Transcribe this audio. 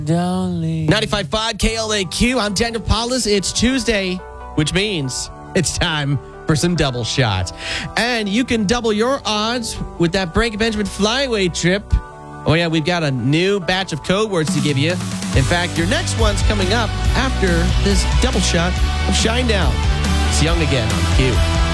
Darling. 95.5 KLAQ. I'm Daniel Paulus. It's Tuesday, which means it's time for some double shots. And you can double your odds with that Break Benjamin Flyway trip. Oh, yeah, we've got a new batch of code words to give you. In fact, your next one's coming up after this double shot of Shinedown. It's Young again on Q.